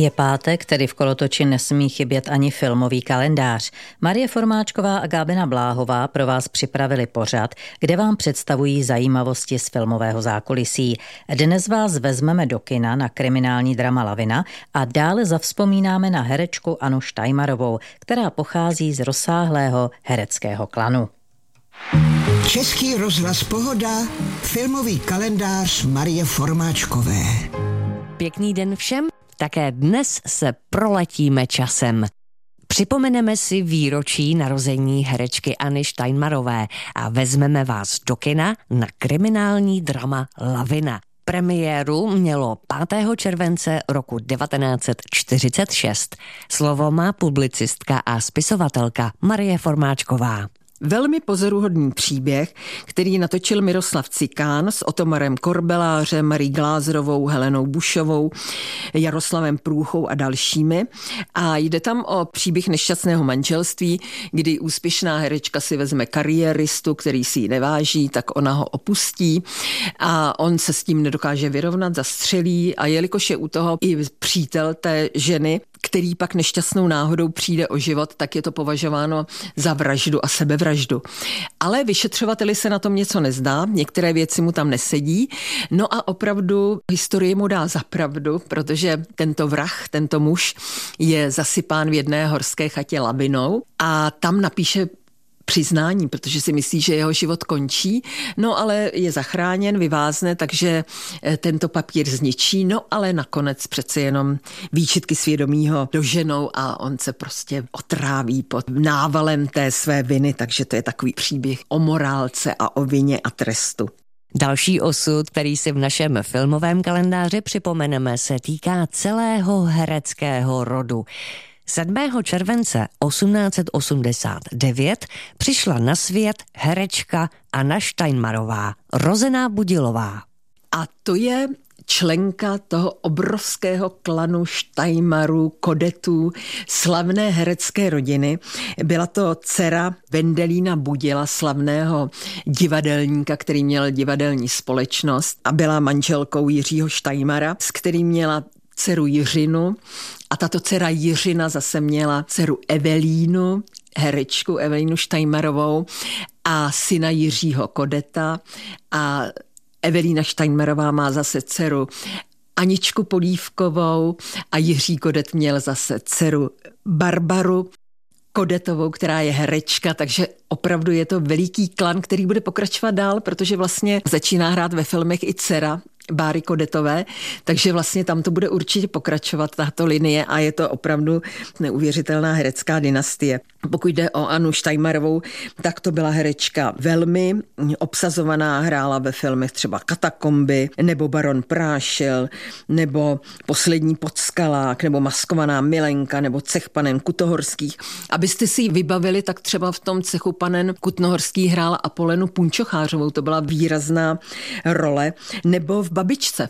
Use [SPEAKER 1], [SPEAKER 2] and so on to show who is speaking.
[SPEAKER 1] Je pátek, tedy v kolotoči nesmí chybět ani filmový kalendář. Marie Formáčková a Gábina Bláhová pro vás připravili pořad, kde vám představují zajímavosti z filmového zákulisí. Dnes vás vezmeme do kina na kriminální drama Lavina a dále zavzpomínáme na herečku Annu Steinmarovou, která pochází z rozsáhlého hereckého klanu.
[SPEAKER 2] Český rozhlas Pohoda, filmový kalendář Marie Formáčkové.
[SPEAKER 3] Pěkný den všem. Také dnes se proletíme časem. Připomeneme si výročí narození herečky Anny Steinmarové a vezmeme vás do kina na kriminální drama Lavina. Premiéru mělo 5. července roku 1946. Slovo má publicistka a spisovatelka Marie Formáčková.
[SPEAKER 4] Velmi pozoruhodný příběh, který natočil Miroslav Cikán s Otomarem Korbelářem, Marí Glázerovou, Helenou Bušovou, Jaroslavem Průchou a dalšími. A jde tam o příběh nešťastného manželství, kdy úspěšná herečka si vezme kariéristu, který si ji neváží, tak ona ho opustí a on se s tím nedokáže vyrovnat, zastřelí a jelikož je u toho i přítel té ženy, který pak nešťastnou náhodou přijde o život, tak je to považováno za vraždu a sebevraždu. Ale vyšetřovateli se na tom něco nezdá, některé věci mu tam nesedí, no a opravdu historie mu dá za pravdu, protože tento vrah, tento muž je zasypán v jedné horské chatě lavinou a tam napíše přiznání, protože si myslí, že jeho život končí, no ale je zachráněn, vyvázne, takže tento papír zničí, no ale nakonec přece jenom výčitky svědomí ho doženou a on se prostě otráví pod návalem té své viny, takže to je takový příběh o morálce a o vině a trestu.
[SPEAKER 3] Další osud, který si v našem filmovém kalendáři připomeneme, se týká celého hereckého rodu. 7. července 1889 přišla na svět herečka Anna Steinmarová, rozená Budilová.
[SPEAKER 4] A to je členka toho obrovského klanu Steinmarů, Kodetů, slavné herecké rodiny. Byla to dcera Vendelína Budila, slavného divadelníka, který měl divadelní společnost a byla manželkou Jiřího Steinmara, s kterým měla dceru Jiřinu a tato dcera Jiřina zase měla dceru Evelínu, herečku Evelínu Steinmarovou a syna Jiřího Kodeta a Evelína Steinmarová má zase dceru Aničku Polívkovou a Jiří Kodet měl zase dceru Barbaru Kodetovou, která je herečka, takže opravdu je to veliký klan, který bude pokračovat dál, protože vlastně začíná hrát ve filmech i dcera Báry Kodetové, takže vlastně tam to bude určitě pokračovat tato linie a je to opravdu neuvěřitelná herecká dynastie. Pokud jde o Annu Steinmarovou, tak to byla herečka velmi obsazovaná, hrála ve filmech třeba Katakomby, nebo Baron Prášil, nebo Poslední podskalák, nebo Maskovaná milenka, nebo Cech panen Kutohorských. Abyste si ji vybavili, tak třeba v tom Cechu panen Kutnohorský hrála Apolenu Punčochářovou, to byla výrazná role, nebo v Babičce,